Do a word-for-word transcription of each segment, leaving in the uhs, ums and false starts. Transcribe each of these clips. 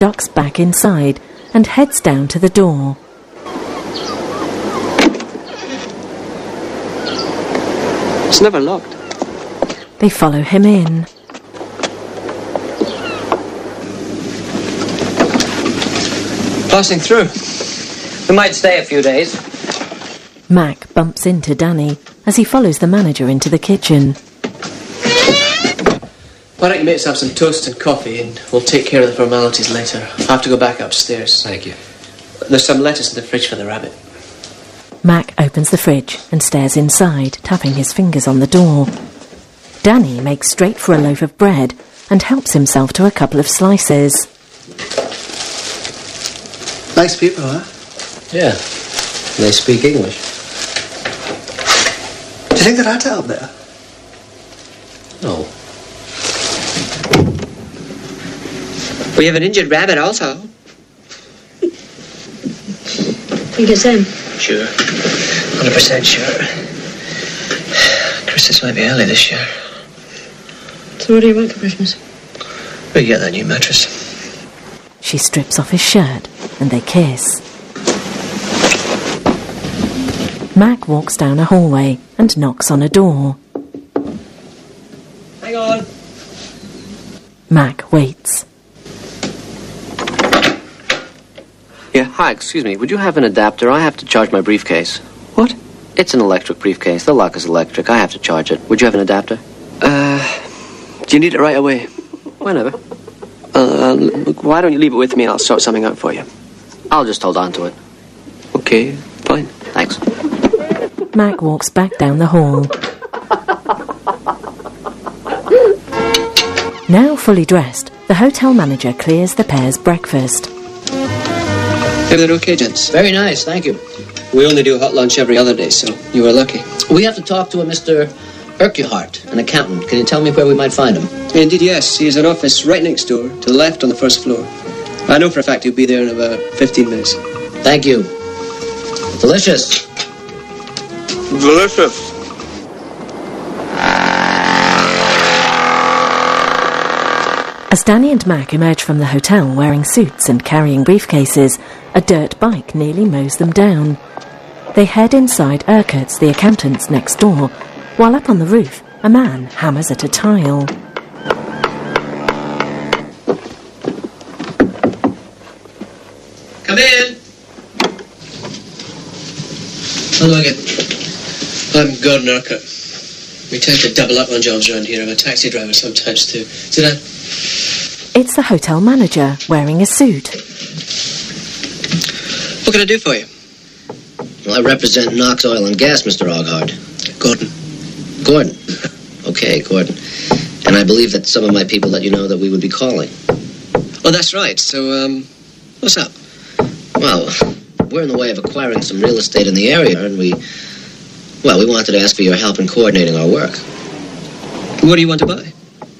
ducks back inside and heads down to the door. It's never locked. They follow him in. Passing through. We might stay a few days. Mac bumps into Danny as he follows the manager into the kitchen. Why don't you make us have some toast and coffee and we'll take care of the formalities later. I have to go back upstairs. Thank you. There's some lettuce in the fridge for the rabbit. Mac opens the fridge and stares inside, tapping his fingers on the door. Danny makes straight for a loaf of bread and helps himself to a couple of slices. Nice people, huh? Yeah. They speak English. Do you think they're at it up there? No. We have an injured rabbit also. Think it's him? Sure. one hundred percent sure. Christmas might be early this year. So what do you want for Christmas? We get that new mattress. She strips off his shirt and they kiss. Mac walks down a hallway and knocks on a door. Hang on. Mac waits. Yeah, hi, excuse me. Would you have an adapter? I have to charge my briefcase. What? It's an electric briefcase. The lock is electric. I have to charge it. Would you have an adapter? Uh, do you need it right away? Whenever. Uh, look, why don't you leave it with me and I'll sort something out for you. I'll just hold on to it. Okay, fine. Thanks. Mac walks back down the hall. Now fully dressed, the hotel manager clears the pair's breakfast. Everything okay, gents? Very nice, thank you. We only do hot lunch every other day, so you were lucky. We have to talk to a Mister Urquhart, an accountant. Can you tell me where we might find him? Indeed, yes. He has an office right next door, to the left on the first floor. I know for a fact he'll be there in about fifteen minutes. Thank you. Delicious. Delicious. As Danny and Mac emerge from the hotel wearing suits and carrying briefcases, a dirt bike nearly mows them down. They head inside Urquhart's, the accountant's, next door, while up on the roof, a man hammers at a tile. Come in. How do I get... I'm Gordon Urquhart. We tend to double up on jobs around here. I'm a taxi driver sometimes too. Sit down. It's the hotel manager, wearing a suit. What can I do for you? Well, I represent Knox Oil and Gas, Mister Urquhart. Gordon. Gordon. Okay, Gordon. And I believe that some of my people let you know that we would be calling. Oh, that's right. So, um, what's up? Well, we're in the way of acquiring some real estate in the area, and we... Well, we wanted to ask for your help in coordinating our work. What do you want to buy?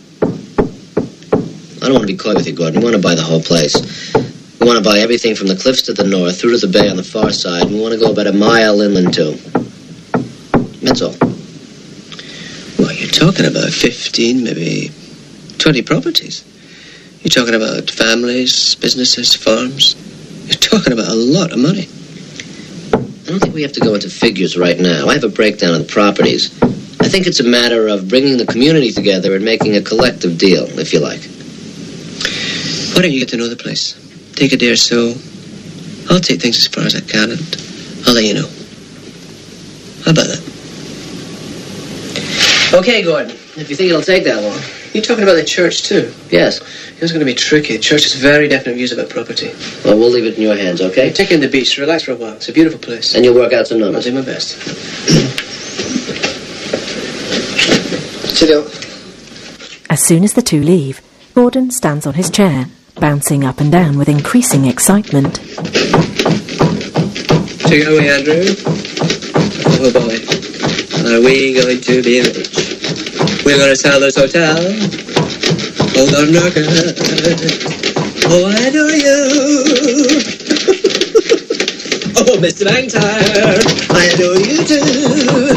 I don't want to be coy with you, Gordon. We want to buy the whole place. We want to buy everything from the cliffs to the north, through to the bay on the far side, and we want to go about a mile inland, too. That's all. Well, you're talking about fifteen, maybe twenty properties. You're talking about families, businesses, farms. You're talking about a lot of money. I don't think we have to go into figures right now. I have a breakdown of the properties. I think it's a matter of bringing the community together and making a collective deal, if you like. Why don't you get to know the place? Take a day or so. I'll take things as far as I can, and I'll let you know. How about that? Okay, Gordon. If you think it'll take that long. You're talking about the church, too? Yes. It's going to be tricky. The church has very definite views about property. Well, we'll leave it in your hands, okay? Take in the beach. Relax for a while. It's a beautiful place. And you'll work out some numbers. I'll do my best. Sit down. As soon as the two leave, Gordon stands on his chair, bouncing up and down with increasing excitement. Take it away, Andrew. Oh, boy. Are we going to be rich? We're going to sell this hotel. Oh, Gordon Urquhart. Oh, I know you. Oh, Mister Langtire. I know you too.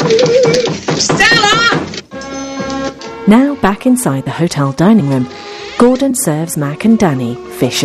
Stella! Now back inside the hotel dining room, Gordon serves Mac and Danny fish